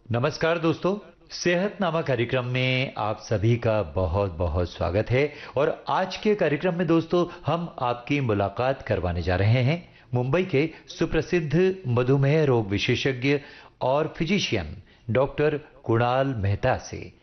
नमस्कार दोस्तों, सेहतनामा कार्यक्रम में आप सभी का बहुत बहुत स्वागत है। और आज के कार्यक्रम में दोस्तों हम आपकी मुलाकात करवाने जा रहे हैं मुंबई के सुप्रसिद्ध मधुमेह रोग विशेषज्ञ और फिजिशियन डॉक्टर कुणाल मेहता से।